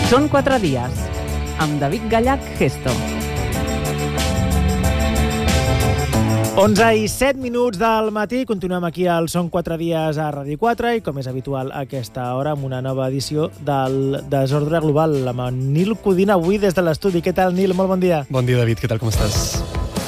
Són 4 dies, amb David Gallach Gesto. 11:07 del matí, continuem aquí al Són 4 dies a Ràdio 4 i, com és habitual a aquesta hora, amb una nova edició del Desordre Global, amb en Nil Codina avui des de l'estudi. Què tal, Nil? Molt bon dia. Bon dia, David. Què tal, com estàs?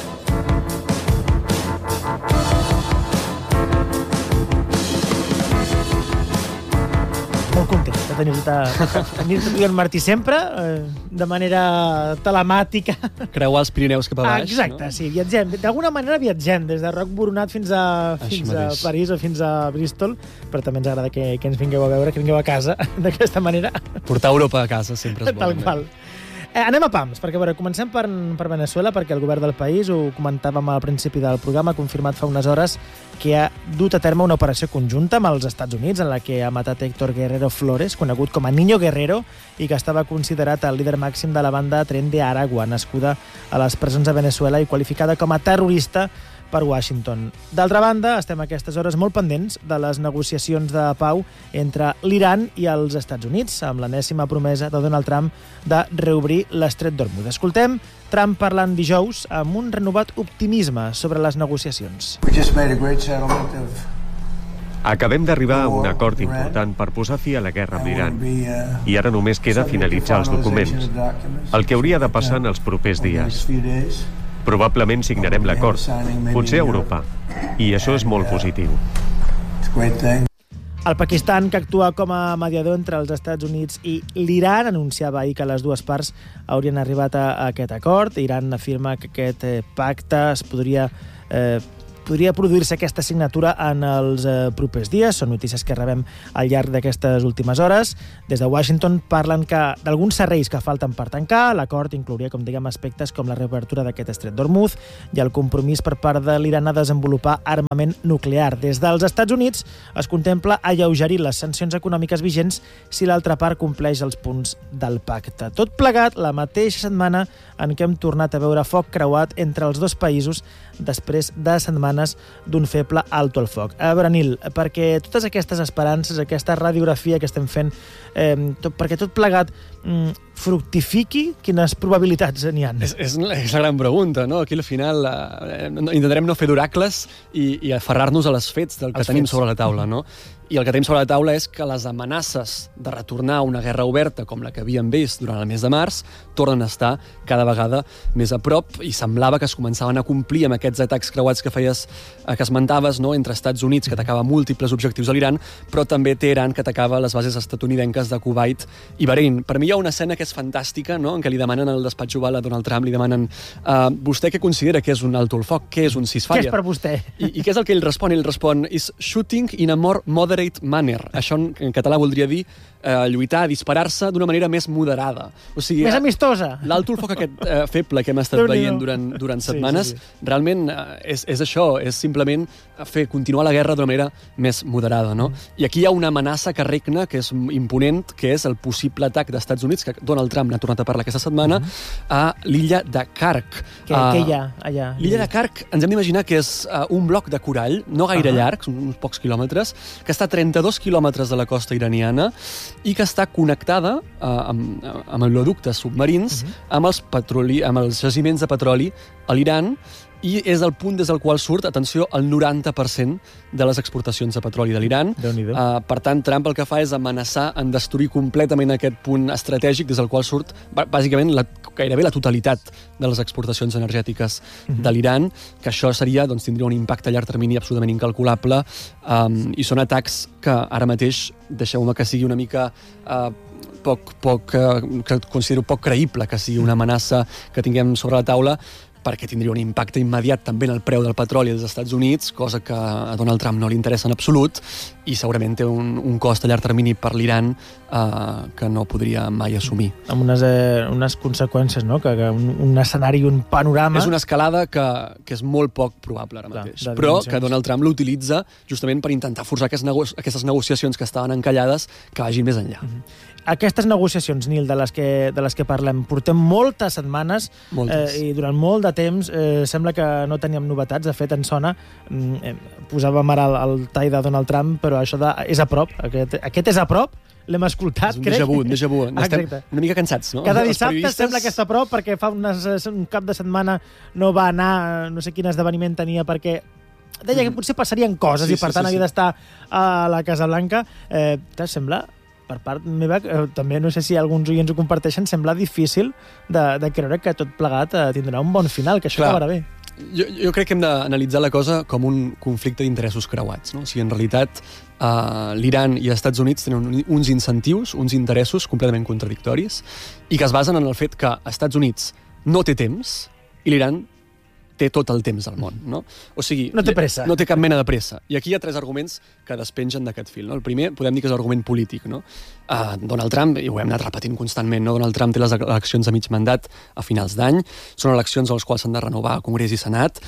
Molt content de tenir-te tu i en Martí sempre, de manera telemàtica. Creuar els Pirineus cap a baix, exacte, no? Sí, viatgem. D'alguna manera viatgem, des de Roc Boronat fins a París o fins a Bristol, però també ens agrada que ens vingueu a veure, que vingueu a casa, d'aquesta manera. Portar Europa a casa sempre és bo. Tal qual. Anem a pams, perquè comencem per Veneçuela, perquè el govern del país, ho comentàvem al principi del programa, ha confirmat fa unes hores que ha dut a terme una operació conjunta amb els Estats Units en la que ha matat Héctor Guerrero Flores, conegut com a Niño Guerrero, i que estava considerat el líder màxim de la banda Tren de Aragua, nascuda a les presons de Veneçuela i qualificada com a terrorista per Washington. D'altra banda, estem a aquestes hores molt pendents de les negociacions de pau entre l'Iran i els Estats Units, amb l'enèsima promesa de Donald Trump de reobrir l'Estret d'Hormuz. Escoltem Trump parlant dijous amb un renovat optimisme sobre les negociacions. Acabem d'arribar a un acord important per posar fi a la guerra amb l'Iran i ara només queda finalitzar els documents, el que hauria de passar en els propers dies. Probablement signarem l'acord, potser a Europa, i això és molt positiu. El Pakistan, que actua com a mediador entre els Estats Units i l'Iran, anunciava ahir que les dues parts haurien arribat a aquest acord. Iran afirma que aquest pacte podria produir-se aquesta signatura en els propers dies. Són notícies que rebem al llarg d'aquestes últimes hores. Des de Washington parlen d'alguns serveis que falten per tancar. L'acord inclouria, com diguem, aspectes com la reobertura d'aquest estret d'Hormuz i el compromís per part de l'Iran a desenvolupar armament nuclear. Des dels Estats Units es contempla alleugerir les sancions econòmiques vigents si l'altra part compleix els punts del pacte. Tot plegat la mateixa setmana en què hem tornat a veure foc creuat entre els dos països després de setmanes d'un feble alto al foc. A veure, Nil, perquè totes aquestes esperances, aquesta radiografia que estem fent, perquè tot plegat fructifiqui, quines probabilitats n'hi ha? És la gran pregunta, no? Aquí al final intentarem no fer d'oracles i aferrar-nos a les fets del que tenim sobre la taula, no? I el que tenim sobre la taula és que les amenaces de retornar a una guerra oberta com la que havíem vist durant el mes de març tornen a estar cada vegada més a prop i semblava que es començaven a complir amb aquests atacs creuats que esmentaves, no? Entre Estats Units, que atacava múltiples objectius a l'Iran, però també Teheran, que atacava les bases estatunidenques de Kuwait i Bahrein. Per mi hi ha una escena que és fantàstica, no? En què li demanen al despatx Oval a Donald Trump, li demanen vostè què considera que és un alto al foc? Què és un ceasefire? Què és per vostè? I què és el que ell respon? Ell respon, is shooting in a more moderate manner. Això en català voldria dir lluitar, disparar-se d'una manera més moderada. O sigui, més amistosa. L'alto al foc aquest feble que hem estat veient durant setmanes, realment és això, és simplement continuar la guerra d'una manera més moderada, no? I aquí hi ha una amenaça que regna, que és imponent, que és el possible atac dels Estats Units, que Donald Trump n'ha tornat a parlar aquesta setmana, a l'illa de Kark. Què hi ha allà? L'illa de Kark ens hem d'imaginar que és un bloc de corall, no gaire llarg, uns pocs quilòmetres, que està a 32 quilòmetres de la costa iraniana i que està connectada amb oleoductes submarins amb els jaciments de petroli a l'Iran, i és el punt des del qual surt, atenció, el 90% de les exportacions de petroli de l'Iran. Per tant, Trump el que fa és amenaçar en destruir completament aquest punt estratègic des del qual surt, bàsicament, gairebé la totalitat de les exportacions energètiques de l'Iran, que això seria, doncs, tindria un impacte a llarg termini absolutament incalculable, i són atacs que ara mateix, deixeu-me que sigui una mica que considero poc creïble que sigui una amenaça que tinguem sobre la taula, perquè tindria un impacte immediat també en el preu del petroli dels Estats Units, cosa que a Donald Trump no li interessa en absolut, i segurament té un cost a llarg termini per l'Iran que no podria mai assumir. Amb unes conseqüències, no? Que un escenari, un panorama... És una escalada que és molt poc probable ara mateix, però que Donald Trump l'utilitza justament per intentar forçar aquestes negociacions que estaven encallades que vagin més enllà. Aquestes negociacions, Nil, de les que parlem, portem moltes setmanes i durant molt de temps sembla que no teníem novetats. De fet, en sona, posàvem ara el tall de Donald Trump, però això és a prop. Aquest és a prop. l'hem escoltat, és un crec. déjà vu. Estem una mica cansats, no? Cada dissabte sembla que està a prop, perquè fa un cap de setmana no va anar, no sé quin esdeveniment tenia, perquè deia que potser passarien coses i per tant havia d'estar a la Casa Blanca. Sembla, per part meva, també no sé si alguns oients ho comparteixen, sembla difícil de creure que tot plegat tindrà un bon final, que això acabarà bé. Jo crec que hem d'analitzar la cosa com un conflicte d'interessos creuats, no? O sigui, en realitat, l'Iran i els Estats Units tenen uns incentius, uns interessos completament contradictoris i que es basen en el fet que els Estats Units no té temps i l'Iran té tot el temps del món, no? O sigui, no té pressa. No té cap mena de pressa. I aquí hi ha 3 arguments que despengen d'aquest fil, no? El primer, podem dir que és l'argument polític, no? Donald Trump, i ho hem anat repetint constantment, no? Donald Trump té les eleccions de mig mandat a finals d'any, són eleccions a les quals s'han de renovar Congrés i Senat,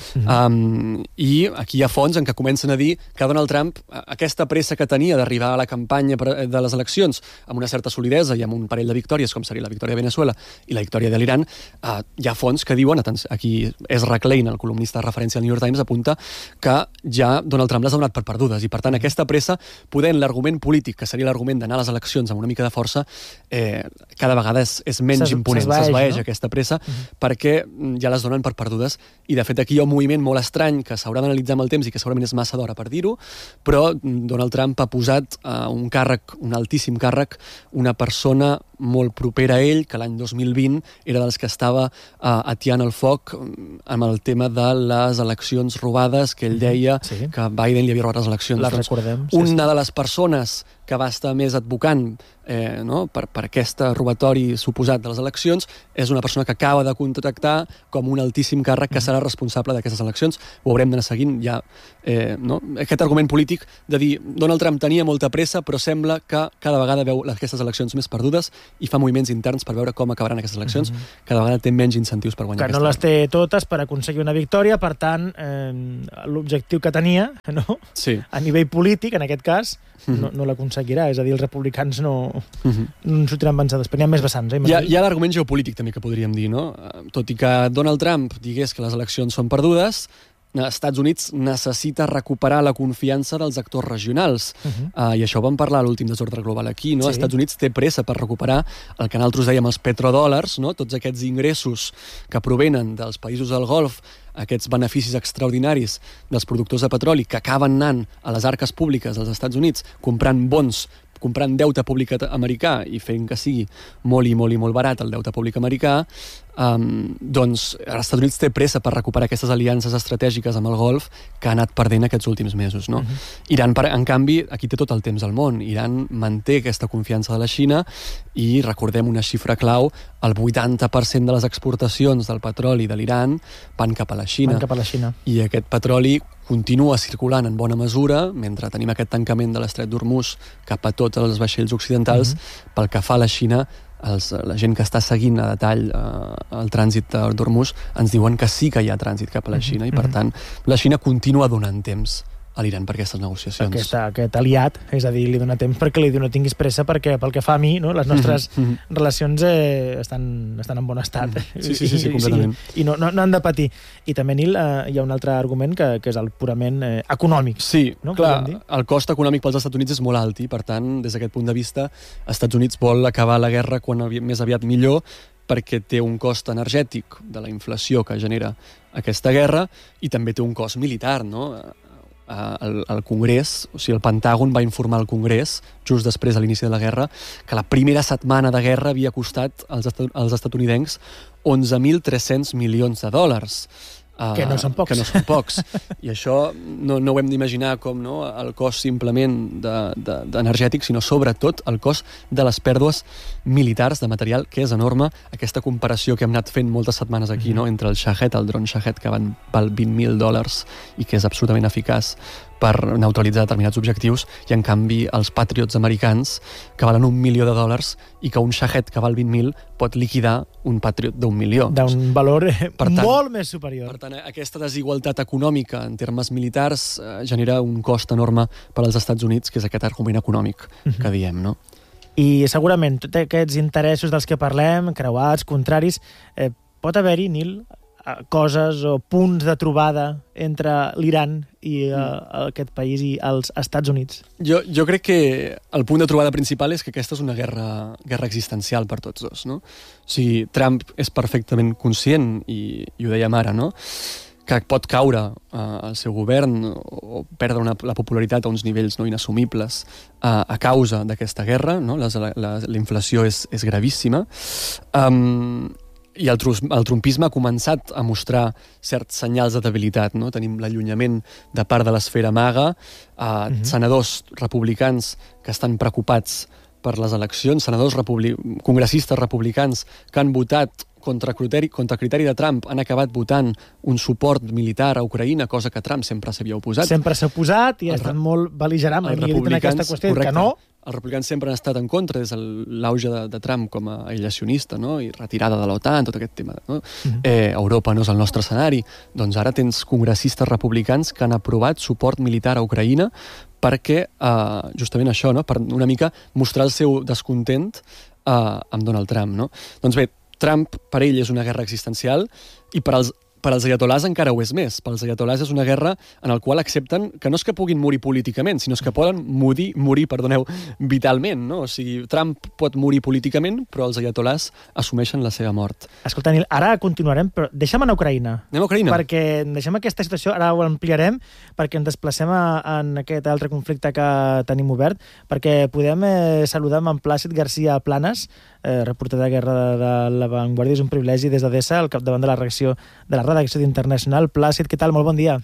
i aquí hi ha fonts en què comencen a dir que Donald Trump, aquesta pressa que tenia d'arribar a la campanya de les eleccions amb una certa solidesa i amb un parell de victòries, com seria la victòria de Venezuela i la victòria de l'Iran, hi ha fonts que diuen, aquí Ezra Klein, el columnista de referència al New York Times, apunta que ja Donald Trump les ha donat per perdudes, i per tant aquesta pressa, podent l'argument polític, que seria l'argument d'anar a les eleccions amb una mica de força, cada vegada és menys imponent, s'esvaeix aquesta pressa, perquè ja les donen per perdudes, i de fet aquí hi ha un moviment molt estrany que s'haurà d'analitzar amb el temps i que segurament és massa d'hora per dir-ho, però Donald Trump ha posat un càrrec, un altíssim càrrec, una persona molt propera a ell, que l'any 2020 era dels que estava atiant el foc amb el tema de les eleccions robades, que ell deia que Biden li havia robat les eleccions. Les recordem. Una de les persones que va estar més advocant per aquest robatori suposat de les eleccions és una persona que acaba de contractar com un altíssim càrrec que serà responsable d'aquestes eleccions. Ho haurem d'anar seguint ja. Aquest argument polític de dir Donald Trump tenia molta pressa, però sembla que cada vegada veu aquestes eleccions més perdudes i fa moviments interns per veure com acabaran aquestes eleccions. Cada vegada té menys incentius per guanyar. Que no les té totes per aconseguir una victòria, per tant, l'objectiu que tenia, a nivell polític, en aquest cas, no l'aconseguirà. És a dir, els republicans no sortiran vencedors, però n'hi ha més vessants. Hi ha l'argument geopolític també que podríem dir, no? Tot i que Donald Trump digués que les eleccions són perdudes, els Estats Units necessita recuperar la confiança dels actors regionals. I això ho vam parlar a l'últim desordre global aquí, no? Els Estats Units té pressa per recuperar el que nosaltres dèiem els petrodòlars, no? Tots aquests ingressos que provenen dels països del Golf, aquests beneficis extraordinaris dels productors de petroli que acaben anant a les arques públiques dels Estats Units comprant bons, comprant deute públic americà i fent que sigui molt i molt i molt barat el deute públic americà, doncs els Estats Units té pressa per recuperar aquestes aliances estratègiques amb el Golf que ha anat perdent aquests últims mesos, no? Iran, en canvi, aquí té tot el temps al món. Iran manté aquesta confiança de la Xina i recordem una xifra clau, el 80% de les exportacions del petroli de l'Iran van cap a la Xina. I aquest petroli continua circulant en bona mesura mentre tenim aquest tancament de l'estret d'Hormuz cap a tots els vaixells occidentals. Pel que fa a la Xina, la gent que està seguint a detall el trànsit d'Hormuz ens diuen que sí que hi ha trànsit cap a la Xina i per tant la Xina continua donant temps a l'Iran per aquestes negociacions. Aquest aliat, és a dir, li dona temps perquè li diu no tinguis pressa perquè pel que fa a mi, no, les nostres relacions estan en bon estat. Sí, completament. I no han de patir. I també, Nil, hi ha un altre argument que és el purament econòmic. Sí, clar, el cost econòmic pels Estats Units és molt alt i per tant, des d'aquest punt de vista, els Estats Units vol acabar la guerra quan més aviat millor perquè té un cost energètic de la inflació que genera aquesta guerra i també té un cost militar, no? El Congrés, o sigui, el Pentàgon va informar al Congrés, just després de l'inici de la guerra, que la primera setmana de guerra havia costat als estatunidencs 11.300 milions de dòlars. Que no són pocs. I això no ho hem d'imaginar com el cost simplement energètic, sinó sobretot el cost de les pèrdues militars de material, que és enorme. Aquesta comparació que hem anat fent moltes setmanes aquí, entre el Shahed, el dron Shahed, que van val $20.000 i que és absolutament eficaç per neutralitzar determinats objectius, i en canvi els Patriots americans, que valen $1 milió i que un Shahed que val 20.000 pot liquidar un Patriot d'1 milió. D'un valor molt més superior. Per tant, aquesta desigualtat econòmica en termes militars genera un cost enorme per als Estats Units, que és aquest argument econòmic que diem, no? I segurament tots aquests interessos dels que parlem, creuats, contraris, pot haver-hi, Nil, coses o punts de trobada entre l'Iran i aquest país i els Estats Units? Jo crec que el punt de trobada principal és que aquesta és una guerra existencial per tots dos, no? O sigui, Trump és perfectament conscient, i ho dèiem ara, no?, que pot caure el seu govern o perdre la popularitat a uns nivells no inassumibles a causa d'aquesta guerra, no? La inflació és gravíssima. I el trumpisme ha començat a mostrar certs senyals de debilitat, no? Tenim l'allunyament de part de l'esfera maga, senadors republicans que estan preocupats per les eleccions, senadors congressistes republicans que han votat contra criteri de Trump, han acabat votant un suport militar a Ucraïna, cosa que Trump sempre s'havia oposat. Sempre s'ha oposat i ha estat molt bel·ligerant en aquesta qüestió, que no. Els republicans sempre han estat en contra des de l'auge de Trump com a aïllacionista, no?, i retirada de l'OTAN, tot aquest tema. No? Europa no és el nostre escenari. Doncs ara tens congressistes republicans que han aprovat suport militar a Ucraïna perquè, justament això, no?, per una mica mostrar el seu descontent amb Donald Trump. No? Doncs bé, Trump, per ell, és una guerra existencial, i per als ayatolás encara ho és més. Per als ayatolás és una guerra en la qual accepten que no és que puguin morir políticament, sinó que poden morir vitalment. No? O sigui, Trump pot morir políticament, però els ayatolás assumeixen la seva mort. Escolta, Nil, ara continuarem, però deixa'm anar a Ucraïna. Anem a Ucraïna. Perquè deixem aquesta situació, ara ho ampliarem, perquè ens desplacem en aquest altre conflicte que tenim obert, perquè podem saludar amb en Plàcid García Planas, reporter de guerra de La Vanguardia. És un privilegi des d'Odessa, al capdavant de la redacció d'Internacional. Plàcid, què tal? Molt bon dia.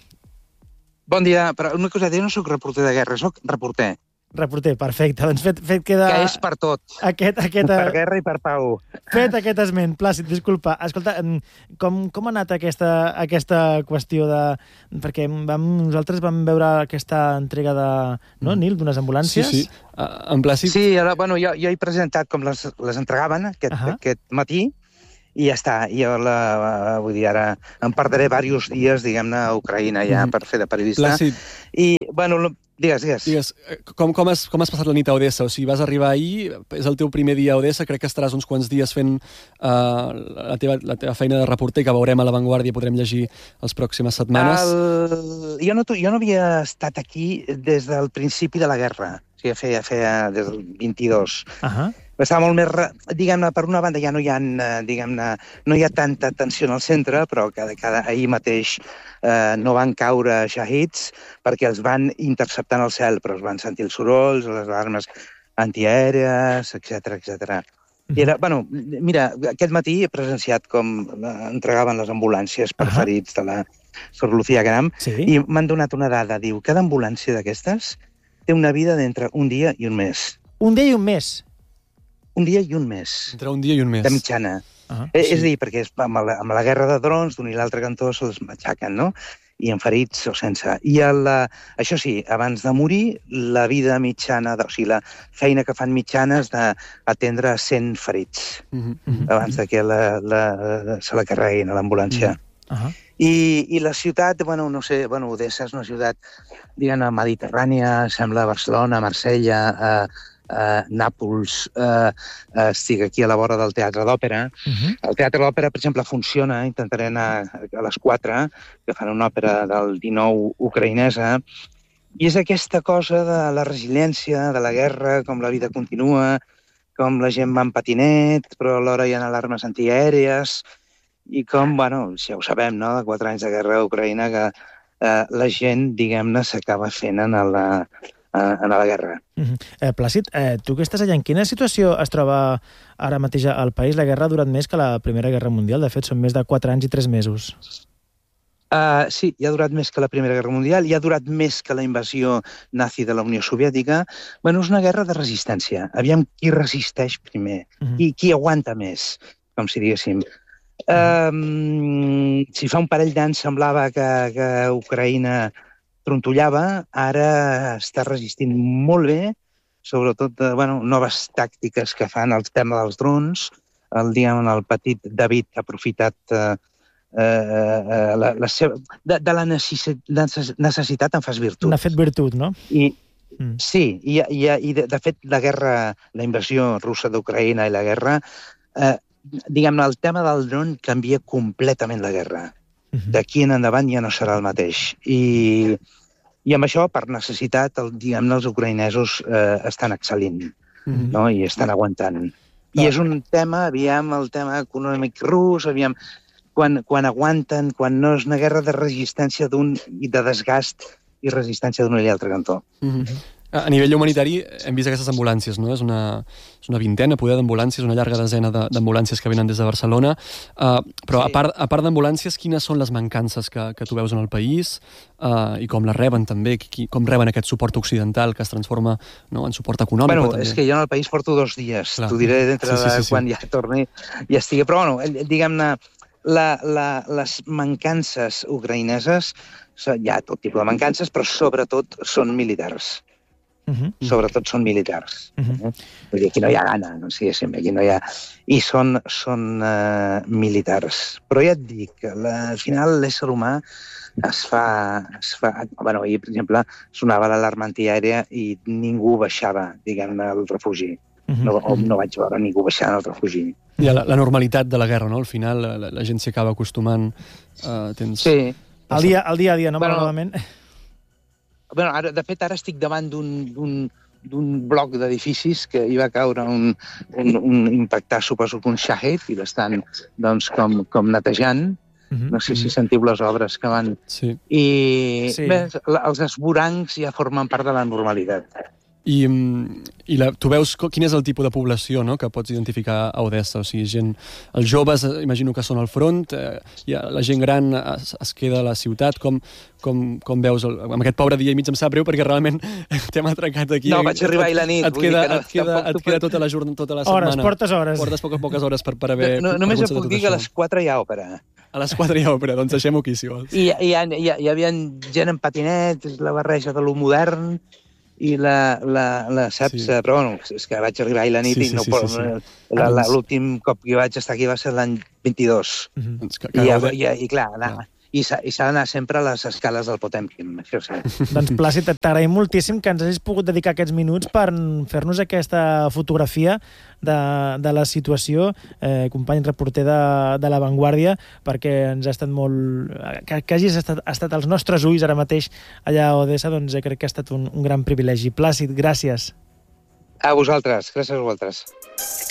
Bon dia, però una cosa, jo no soc reporter de guerra, soc reporter. Reporter, perfecte. Doncs fet queda... Que és per tot. Per guerra i per pau. Fet aquest esment, Plàcid, disculpa. Escolta, com ha anat aquesta qüestió de... Perquè nosaltres vam veure aquesta entrega de... No, Nil, d'unes ambulàncies? Sí. En Plàcid... Sí, jo he presentat com les entregaven aquest matí, i ja està. Vull dir, ara em perdré diversos dies, diguem-ne, a Ucraïna ja per fer de periodista. Plàcid. I, bueno, digues. Com has passat la nit a Odessa? O sigui, vas arribar ahir, és el teu primer dia a Odessa, crec que estaràs uns quants dies fent la teva feina de reporter, que veurem a La Vanguardia, podrem llegir les pròximes setmanes. Jo no havia estat aquí des del principi de la guerra. O sigui, feia des del 22. Estava molt més... Diguem-ne, per una banda ja no hi ha tanta tensió en el centre, però ahir mateix no van caure shahits perquè els van interceptar en el cel, però es van sentir els sorolls, les alarmes antiaèries, etc. I era, mira, aquest matí he presenciat com entregaven les ambulàncies per ferits de la Sor Lucía Gram, i m'han donat una dada, diu, cada ambulància d'aquestes té una vida d'entre un dia i un mes. Un dia i un mes? Un dia i un mes. Entre un dia i un mes. De mitjana. És a dir, perquè amb la guerra de drons, d'un i l'altre cantó se'ls matxaquen, no? I en ferits o sense. I això sí, abans de morir, la vida mitjana, o sigui, la feina que fan mitjana és d'atendre 100 ferits, abans que se la carreguin a l'ambulància. I la ciutat, no sé, Odessa és una ciutat, diguem-ne, mediterrània, sembla Barcelona, Marsella, Nàpols, estic aquí a la vora del Teatre d'Òpera. El Teatre d'Òpera, per exemple, funciona, intentaré anar a les 4, que fan una òpera del 19 ucraïnesa, i és aquesta cosa de la resiliència, de la guerra, com la vida continua, com la gent va en patinet, però alhora hi ha alarmes antiaèries, i com, ja ho sabem, no?, de 4 anys de guerra a Ucraïna, que la gent, diguem-ne, s'acaba fent en la guerra. Plàcid, tu que estàs allà, en quina situació es troba ara mateix al país? La guerra ha durat més que la Primera Guerra Mundial, de fet són més de 4 anys i 3 mesos. Sí, ja ha durat més que la Primera Guerra Mundial, ja ha durat més que la invasió nazi de la Unió Soviètica. És una guerra de resistència. Aviam qui resisteix primer, qui aguanta més, com si diguéssim. Si fa un parell d'anys semblava que Ucraïna trontollava, ara està resistint molt bé, sobretot noves tàctiques que fan el tema dels drons. El petit David ha aprofitat de la necessitat en fas virtut. N'ha fet virtut, no? Sí, i de fet la invasió russa d'Ucraïna i la guerra diguem-ne, el tema del dron canvia completament la guerra. D'aquí en endavant ja no serà el mateix. I amb això, per necessitat, diguem-ne, els ucraïnesos estan excel·lint, no? I estan aguantant. I és un tema, aviam, el tema econòmic rus, aviam, quan aguanten, quan no és una guerra de resistència i de desgast i resistència d'un i l'altre cantó. A nivell humanitari hem vist aquestes ambulàncies, no? És una vintena, poder, d'ambulàncies, una llarga desena d'ambulàncies que venen des de Barcelona. Però a part d'ambulàncies, quines són les mancances que tu veus en el país i com les reben també? Com reben aquest suport occidental que es transforma en suport econòmic? Bueno, també? És que jo en el país porto 2 dies. T'ho diré dintre quan ja torni i estigui. Però, bueno, diguem-ne, les mancances ucraïneses, hi ha tot tipus de mancances, però sobretot són militars. Sobretot són militars. Vull dir, aquí no hi ha gana, no sé, sempre aquí no hi ha... I són militars. Però ja et dic, al final l'ésser humà es fa... Bueno, ahir, per exemple, sonava l'alarma antiaèria i ningú baixava, diguem-ne, al refugi. No vaig veure ningú baixant al refugi. I la normalitat de la guerra, no? Al final la gent s'hi acaba acostumant. Sí. El dia a dia, no? Malauradament. Bueno, de fet, ara estic davant d'un bloc d'edificis que hi va caure un impactar, suposo que un Shahed, i l'estan, doncs, com netejant. No sé si sentiu les obres que van... Sí. I bé, els esvorancs ja formen part de la normalitat. I tu veus quin és el tipus de població, no?, que pots identificar a Odessa? O sigui, els joves, imagino que són al front, la gent gran es queda a la ciutat. Com veus amb aquest pobre dia i mig? Em sap greu perquè realment t'hem atracat aquí. No, vaig arribar ahir la nit. Et queda tota la setmana. Portes hores. Portes poques hores per haver... Només et puc dir que a les 4 hi ha òpera. A les 4 hi ha òpera, doncs deixem-ho aquí, si vols. I hi havia gent en patinet, la barreja de lo modern, i saps? Però bueno, és que vaig arribar ahir la nit i l'últim cop que vaig estar aquí va ser l'any 22. I clar, i s'ha d'anar sempre a les escales del Potemkin, això sí. Doncs Plàcid, t'agraïm moltíssim que ens hagis pogut dedicar aquests minuts per fer-nos aquesta fotografia de la situació, company reporter de La Vanguardia, perquè ens ha estat molt... Que hagis estat als nostres ulls ara mateix allà a Odessa, doncs crec que ha estat un gran privilegi. Plàcid, gràcies. A vosaltres, gràcies a vosaltres.